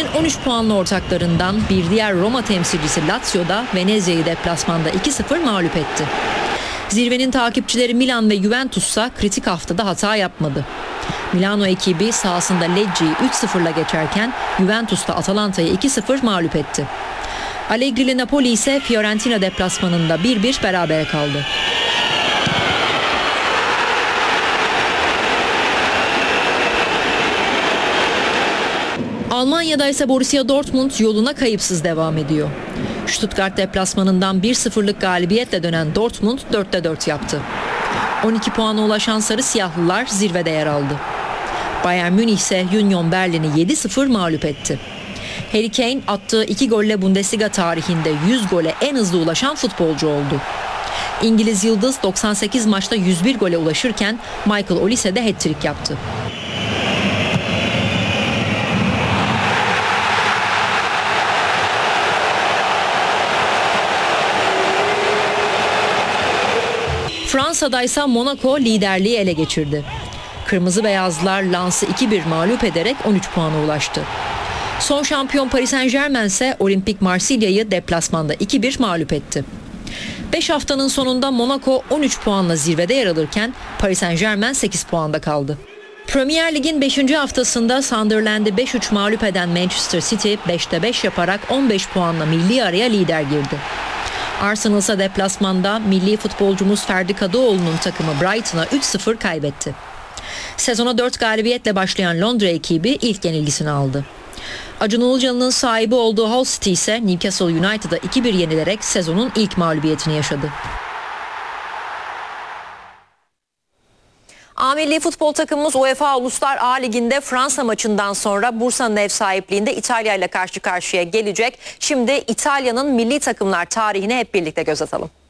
Inter'in 13 puanlı ortaklarından bir diğer Roma temsilcisi Lazio da Venezia'yı deplasmanda 2-0 mağlup etti. Zirvenin takipçileri Milan ve Juventus'sa kritik haftada hata yapmadı. Milano ekibi sahasında Lecce'yi 3-0'la geçerken Juventus da Atalanta'yı 2-0 mağlup etti. Allegri'li Napoli ise Fiorentina deplasmanında 1-1 berabere kaldı. Almanya'da ise Borussia Dortmund yoluna kayıpsız devam ediyor. Stuttgart deplasmanından 1-0'lık galibiyetle dönen Dortmund 4'te 4 yaptı. 12 puana ulaşan Sarı Siyahlılar zirvede yer aldı. Bayern Münih ise Union Berlin'i 7-0 mağlup etti. Harry Kane attığı 2 golle Bundesliga tarihinde 100 gole en hızlı ulaşan futbolcu oldu. İngiliz yıldız 98 maçta 101 gole ulaşırken Michael Olise de hat-trick yaptı. Fransa'da ise Monaco liderliği ele geçirdi. Kırmızı beyazlılar Lens'i 2-1 mağlup ederek 13 puana ulaştı. Son şampiyon Paris Saint-Germain ise Olimpik Marsilya'yı deplasmanda 2-1 mağlup etti. 5 haftanın sonunda Monaco 13 puanla zirvede yer alırken Paris Saint-Germain 8 puanda kaldı. Premier Lig'in 5. haftasında Sunderland'i 5-3 mağlup eden Manchester City 5'te 5 yaparak 15 puanla milli araya lider girdi. Arsenal ise deplasmanda milli futbolcumuz Ferdi Kadıoğlu'nun takımı Brighton'a 3-0 kaybetti. Sezona 4 galibiyetle başlayan Londra ekibi ilk yenilgisini aldı. Acun Ilıcalı'nın sahibi olduğu Hull City ise Newcastle United'a 2-1 yenilerek sezonun ilk mağlubiyetini yaşadı. A milli futbol takımımız UEFA Uluslar A Ligi'nde Fransa maçından sonra Bursa'nın ev sahipliğinde İtalya ile karşı karşıya gelecek. Şimdi İtalya'nın milli takımlar tarihine hep birlikte göz atalım.